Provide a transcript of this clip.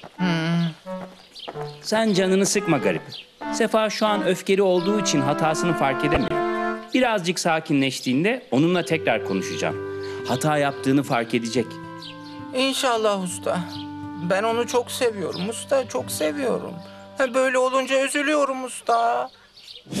Sen canını sıkma garip. Sefa şu an öfkeli olduğu için hatasını fark edemiyor. Birazcık sakinleştiğinde onunla tekrar konuşacağım. Hata yaptığını fark edecek. İnşallah usta. Ben onu çok seviyorum usta, çok seviyorum. Böyle olunca üzülüyorum usta.